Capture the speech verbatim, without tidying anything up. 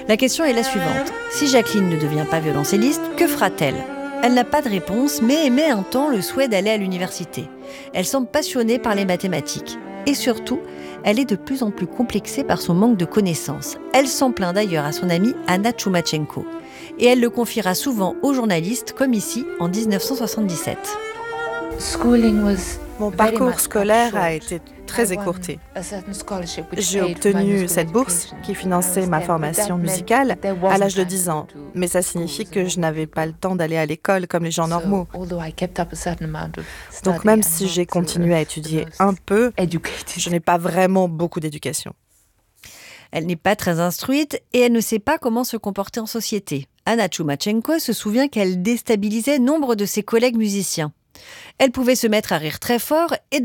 La question est la suivante. Si Jacqueline ne devient pas violoncelliste, que fera-t-elle ? Elle n'a pas de réponse, mais émet un temps le souhait d'aller à l'université. Elle semble passionnée par les mathématiques. Et surtout, elle est de plus en plus complexée par son manque de connaissances. Elle s'en plaint d'ailleurs à son amie Anna Tchoumachenko. Et elle le confiera souvent aux journalistes, comme ici, en dix-neuf cent soixante-dix-sept. Mon parcours scolaire a été très écourté. J'ai obtenu cette bourse qui finançait ma formation musicale à l'âge de dix ans, mais ça signifie que je n'avais pas le temps d'aller à l'école comme les gens normaux. Donc même si j'ai continué à étudier un peu, je n'ai pas vraiment beaucoup d'éducation. Elle n'est pas très instruite et elle ne sait pas comment se comporter en société. Anna Tchoumachenko se souvient qu'elle déstabilisait nombre de ses collègues musiciens. Elle pouvait se mettre à rire très fort et